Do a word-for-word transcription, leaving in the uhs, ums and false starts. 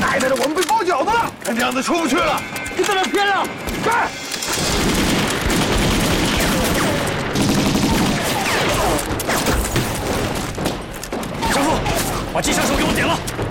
奶奶的，我们被包饺子了！看这样子出不去了，你在那偏了，干！ 师傅，把机枪手给我点了。